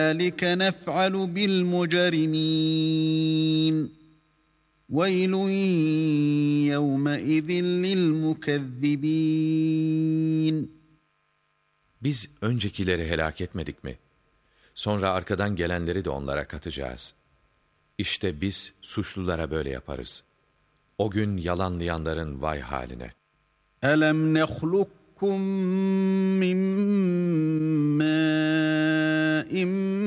ذَٰلِكَ نَفْعَلُ بِالْمُجْرِمِينَ وَيْلٌ يَوْمَئِذٍ لِلْمُكَذِّبِينَ. Biz öncekileri helak etmedik mi? Sonra arkadan gelenleri de onlara katacağız. İşte biz suçlulara böyle yaparız. O gün yalanlayanların vay haline. أَلَمْ نَخْلُقكُّم مِّن مَّاءٍ